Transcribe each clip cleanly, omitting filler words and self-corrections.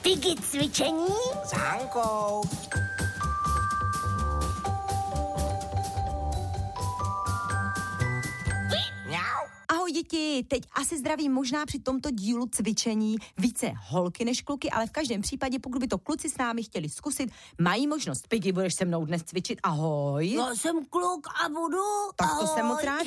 Piggy cvičení s Hankou. Ahoj děti, teď asi zdravím možná při tomto dílu cvičení více holky než kluky, ale v každém případě, pokud by to kluci s námi chtěli zkusit, mají možnost. Piggy, budeš se mnou dnes cvičit, ahoj. Já jsem kluk a budu. Tak to ahoj. jsem moc ráda.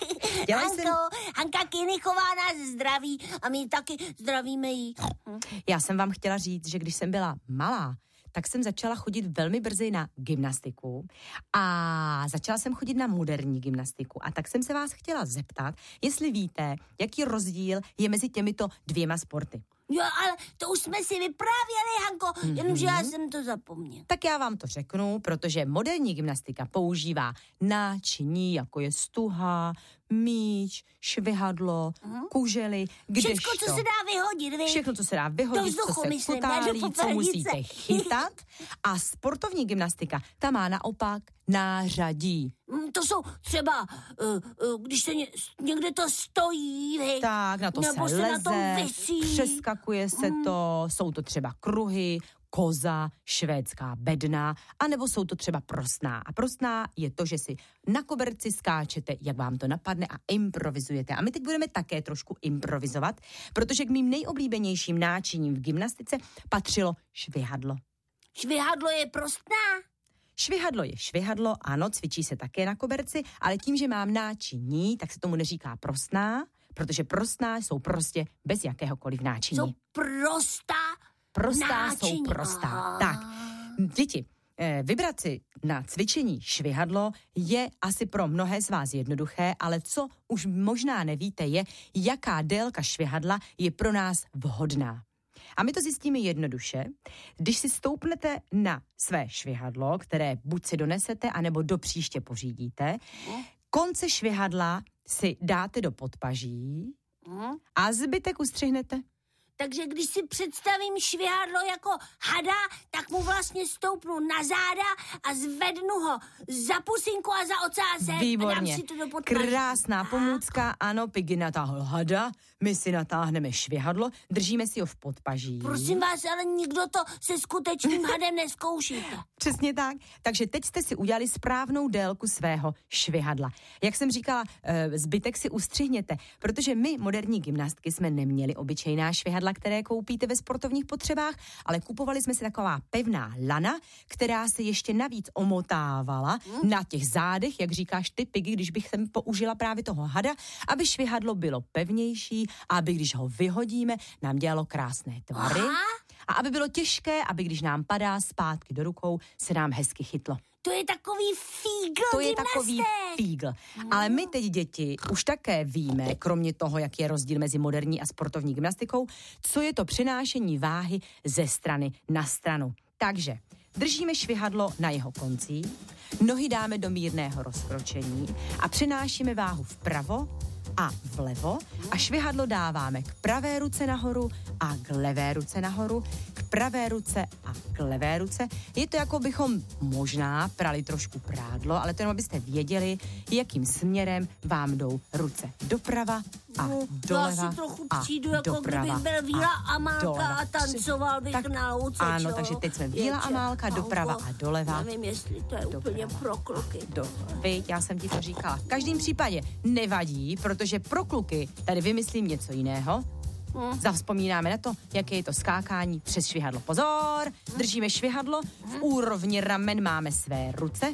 Hanka Kynichová nás zdraví a my taky zdravíme jí. Já jsem vám chtěla říct, že když jsem byla malá, tak jsem začala chodit velmi brzy na gymnastiku a začala jsem chodit na moderní gymnastiku. A tak jsem se vás chtěla zeptat, jestli víte, jaký rozdíl je mezi těmito dvěma sporty. Jo, ale to už jsme si vyprávěli, Hanko, jenomže já jsem to zapomněl. Tak já vám to řeknu, protože moderní gymnastika používá náčiní, jako je stuha, míč, švihadlo, kužely, Všechno, co se dá vyhodit, vy? Všechno, co se dá vyhodit, co se kutálí, co musíte chytat. A sportovní gymnastika, ta má naopak nářadí. To jsou třeba, když se někde to stojí, vy? Tak, na to nebo se se leze, na tom visí. přeskakuje se to, jsou to třeba kruhy, koza, švédská bedna, anebo jsou to třeba prostná. A prostná je to, že si na koberci skáčete, jak vám to napadne a improvizujete. A my teď budeme také trošku improvizovat, protože k mým nejoblíbenějším náčiním v gymnastice patřilo švihadlo. Švihadlo je prostná? Švihadlo je švihadlo, ano, cvičí se také na koberci, ale tím, že mám náčiní, tak se tomu neříká prostná, protože prostná jsou prostě bez jakéhokoliv náčiní. Jsou prostá náčiní. Jsou prostá. Tak, děti, vybrat si na cvičení švihadlo je asi pro mnohé z vás jednoduché, ale co už možná nevíte je, jaká délka švihadla je pro nás vhodná. A my to zjistíme jednoduše, když si stoupnete na své švihadlo, které buď si donesete, anebo do příště pořídíte, konce švihadla si dáte do podpaží a zbytek ustřihnete. Takže když si představím švihadlo jako hada, tak mu vlastně stoupnu na záda a zvednu ho za pusinku a za ocásek. Výborně. A dám si to do podpaží. Krásná pomůcka, ano, Piggy natáhl hada, my si natáhneme švihadlo, držíme si ho v podpaží. Prosím vás, ale nikdo to se skutečným hadem nezkoušíte. Přesně tak. Takže teď jste si udělali správnou délku svého švihadla. Jak jsem říkala, zbytek si ustřihněte, protože my, moderní gymnastky, jsme neměli obyčejná švihadla, které koupíte ve sportovních potřebách, ale kupovali jsme si taková pevná lana, která se ještě navíc omotávala na těch zádech, jak říkáš ty, Piggy, když bych sem použila právě toho hada, aby švihadlo bylo pevnější a aby když ho vyhodíme, nám dělalo krásné tvary. A aby bylo těžké, aby když nám padá zpátky do rukou, se nám hezky chytlo. To je takový fígl To je gymnastek. takový fígl. Ale my teď, děti, už také víme, kromě toho, jak je rozdíl mezi moderní a sportovní gymnastikou, co je to přenášení váhy ze strany na stranu. Takže držíme švihadlo na jeho koncích, nohy dáme do mírného rozkročení a přenášíme váhu vpravo a vlevo a švihadlo dáváme k pravé ruce nahoru a k levé ruce nahoru, k pravé ruce a k levé ruce. Je to jako bychom možná prali trošku prádlo, ale to jenom abyste věděli, jakým směrem vám jdou ruce doprava a doleva. Já si trochu a přijdu, jako doprava kdybych byl Víla a Amálka doleva. a tancoval bych Tak, na louce, ano, čo? takže teď jsme Víla Amálka, doprava a doleva. Nevím, jestli to je úplně pro kluky. Viď, já jsem ti to říkala. V každém případě nevadí, protože pro kluky tady vymyslím něco jiného. Zavzpomínáme na to, jaké je to skákání přes švihadlo. Pozor, držíme švihadlo, v úrovni ramen máme své ruce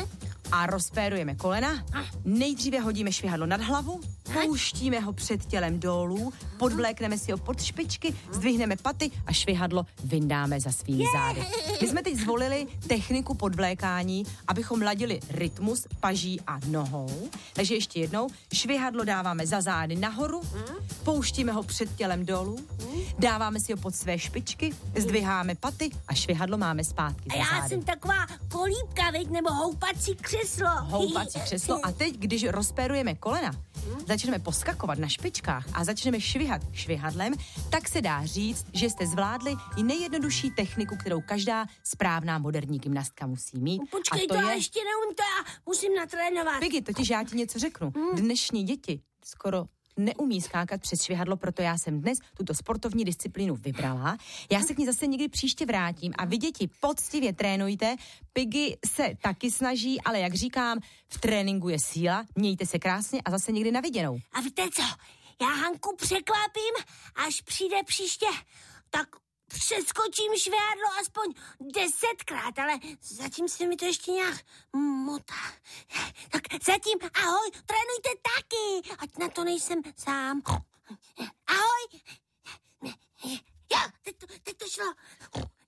a rozpérujeme kolena. Nejdříve hodíme švihadlo nad hlavu, pouštíme ho před tělem dolů, podvlékneme si ho pod špičky, zdvihneme paty a švihadlo vyndáme za svými zády. My jsme teď zvolili techniku podvlékání, abychom ladili rytmus paží a nohou. Takže ještě jednou, švihadlo dáváme za zády nahoru, pouštíme ho před tělem dolů, dáváme si ho pod své špičky, zdviháme paty a švihadlo máme zpátky za A já zády. jsem taková kolíbka, veď, nebo houpací křeslo. Houpací křeslo a teď, když rozpérujeme kolena, začneme poskakovat na špičkách a začneme švihat švihadlem, tak se dá říct, že jste zvládli i nejjednodušší techniku, kterou každá správná moderní gymnastka musí mít. Počkej, a to já ještě neumím, to já musím natrénovat. Piggy, totiž já ti něco řeknu. Dnešní děti skoro neumí skákat přes švihadlo, proto já jsem dnes tuto sportovní disciplínu vybrala. Já se k ní zase někdy příště vrátím a vy, děti, poctivě trénujte. Piggy se taky snaží, ale jak říkám, v tréninku je síla. Mějte se krásně a zase někdy na viděnou. A víte co? Já Hanku překvapím, až přijde příště, tak přeskočím švihadlo aspoň 10krát, ale zatím se mi to ještě nějak motá. Tak zatím ahoj, trénujte taky, ať na to nejsem sám. Ahoj. Jo, teď to šlo.